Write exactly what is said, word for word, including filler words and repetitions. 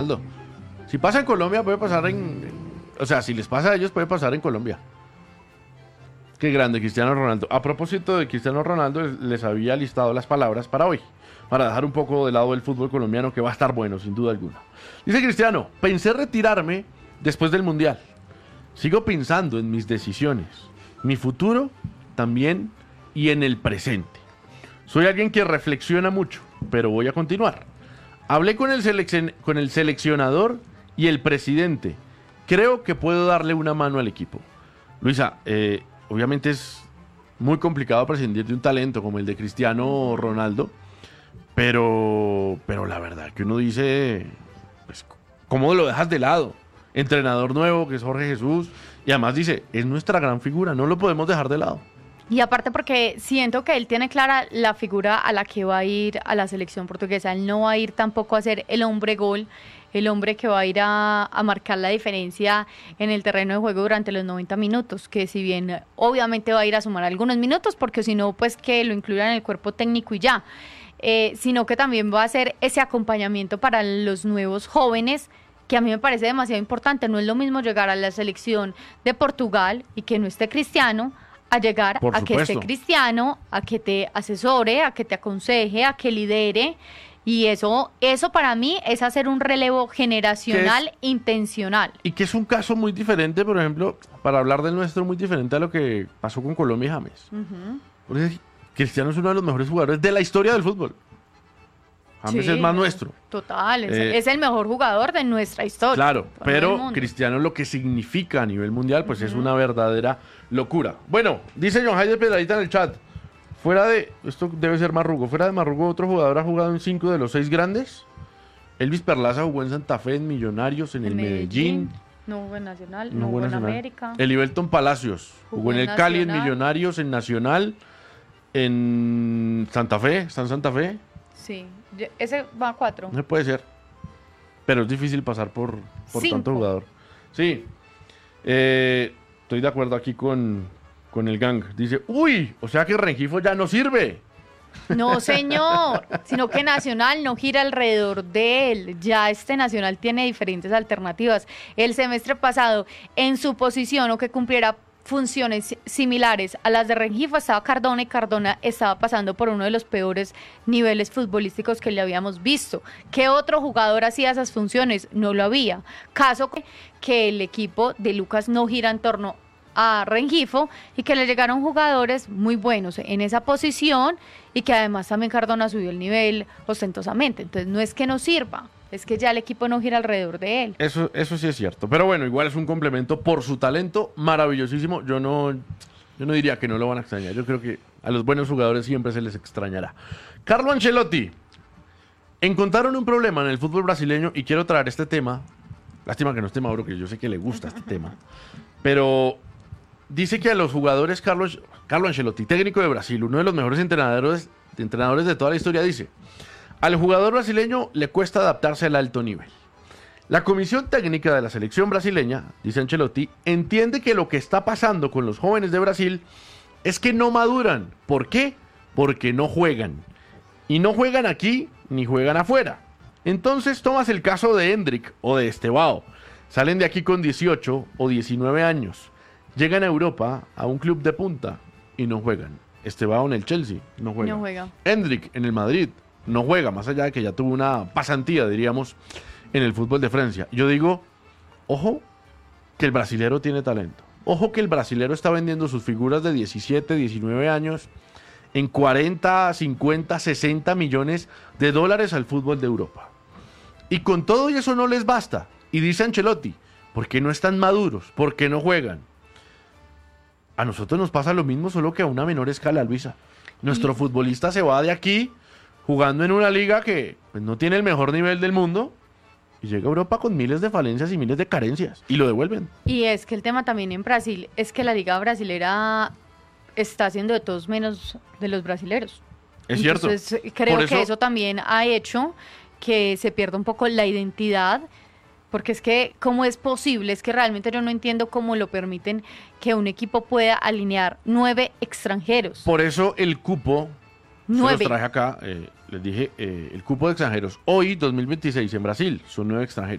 Ronaldo. Si pasa en Colombia, puede pasar en... en o sea, si les pasa a ellos, puede pasar en Colombia. Qué grande Cristiano Ronaldo. A propósito de Cristiano Ronaldo, les había listado las palabras para hoy, para dejar un poco de lado el fútbol colombiano, que va a estar bueno, sin duda alguna. Dice Cristiano: pensé retirarme después del Mundial. Sigo pensando en mis decisiones, mi futuro también y en el presente. Soy alguien que reflexiona mucho, pero voy a continuar. Hablé con el, seleccion- con el seleccionador y el presidente. Creo que puedo darle una mano al equipo. Luisa, eh, obviamente es muy complicado prescindir de un talento como el de Cristiano Ronaldo, pero, pero la verdad que uno dice, pues, ¿cómo lo dejas de lado? Entrenador nuevo, que es Jorge Jesús, y además dice, es nuestra gran figura, no lo podemos dejar de lado. Y aparte porque siento que él tiene clara la figura a la que va a ir a la selección portuguesa. Él no va a ir tampoco a ser el hombre gol, el hombre que va a ir a, a marcar la diferencia en el terreno de juego durante los noventa minutos, que si bien obviamente va a ir a sumar algunos minutos, porque si no, pues que lo incluyan en el cuerpo técnico y ya, eh, sino que también va a ser ese acompañamiento para los nuevos jóvenes, que a mí me parece demasiado importante. No es lo mismo llegar a la selección de Portugal y que no esté Cristiano, a llegar Por a que supuesto. esté Cristiano, a que te asesore, a que te aconseje, a que lidere. Y eso, eso para mí es hacer un relevo generacional intencional. Y que es un caso muy diferente, por ejemplo, para hablar del nuestro, muy diferente a lo que pasó con Colombia y James. Uh-huh. Porque Cristiano es uno de los mejores jugadores de la historia del fútbol. James Sí, es más nuestro. Total, es, Eh, es el mejor jugador de nuestra historia. Claro, Todo el pero mundo. Cristiano lo que significa a nivel mundial, pues Uh-huh. es una verdadera locura. Bueno, dice John Jaime Pedradita en el chat, fuera de, esto debe ser Marrugo, fuera de Marrugo otro jugador ha jugado en cinco de los seis grandes. Elvis Perlaza jugó en Santa Fe, en Millonarios, en En el Medellín. No jugó en Nacional, No no, jugó jugó en en Nacional. América. Elibelton Palacios jugó, Jugó en en el Cali, en Nacional. Millonarios, en Nacional, en Santa Fe, está en Santa Fe. Sí, yo- ese va a cuatro. No puede ser. Pero es difícil pasar por, por Cinco. tanto jugador. Sí. Eh, estoy de acuerdo aquí con, con el gang. Dice, uy, o sea que Rengifo ya no sirve. No, señor, sino que Nacional no gira alrededor de él. Ya este Nacional tiene diferentes alternativas. El semestre pasado, en su posición o que cumpliera funciones similares a las de Rengifo, estaba Cardona y Cardona estaba pasando por uno de los peores niveles futbolísticos que le habíamos visto. ¿Qué otro jugador hacía esas funciones? No lo había. Caso que- que el equipo de Lucas no gira en torno a Rengifo y que le llegaron jugadores muy buenos en esa posición y que además también Cardona subió el nivel ostentosamente. Entonces no es que no sirva, es que ya el equipo no gira alrededor de él. Eso, eso sí es cierto. Pero bueno, igual es un complemento por su talento maravillosísimo. Yo no, yo no diría que no lo van a extrañar. Yo creo que a los buenos jugadores siempre se les extrañará. Carlo Ancelotti. Encontraron un problema en el fútbol brasileño y quiero traer este tema. Lástima que no esté Mauro, que yo sé que le gusta este tema. Pero dice que a los jugadores, Carlos, Carlo Ancelotti, técnico de Brasil, uno de los mejores entrenadores, entrenadores de toda la historia, dice: al jugador brasileño le cuesta adaptarse al alto nivel. La comisión técnica de la selección brasileña, dice Ancelotti, entiende que lo que está pasando con los jóvenes de Brasil es que no maduran. ¿Por qué? Porque no juegan. Y no juegan aquí ni juegan afuera. Entonces tomas el caso de Hendrik o de Estevao. Salen de aquí con dieciocho o diecinueve años. Llegan a Europa, a un club de punta, y no juegan. Estevao en el Chelsea, no juega. No juega. Hendrik en el Madrid, no juega, más allá de que ya tuvo una pasantía, diríamos, en el fútbol de Francia. Yo digo, ojo, que el brasilero tiene talento. Ojo que el brasilero está vendiendo sus figuras de diecisiete, diecinueve años en cuarenta, cincuenta, sesenta millones de dólares al fútbol de Europa. Y con todo y eso no les basta. Y dice Ancelotti, ¿por qué no están maduros? ¿Por qué no juegan? A nosotros nos pasa lo mismo, solo que a una menor escala, Luisa. Nuestro Y- futbolista se va de aquí jugando en una liga que pues, no tiene el mejor nivel del mundo y llega a Europa con miles de falencias y miles de carencias y lo devuelven. Y es que el tema también en Brasil es que la liga brasilera está haciendo de todos menos de los brasileros. Es cierto. Entonces creo Por que eso- eso también ha hecho que se pierda un poco la identidad, porque es que cómo es posible, es que realmente yo no entiendo cómo lo permiten que un equipo pueda alinear nueve extranjeros. Por eso el cupo, se los Nueve. traje acá, eh, les dije, eh, el cupo de extranjeros hoy, dos mil veintiséis, en Brasil, son nueve extranjeros.